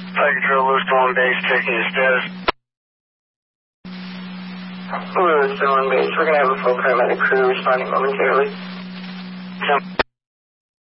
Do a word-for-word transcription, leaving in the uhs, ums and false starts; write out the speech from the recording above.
Flight control, Lewis to one base, checking your status. Lewis to one base, we're going to have a full paramedic crew responding momentarily. Ten.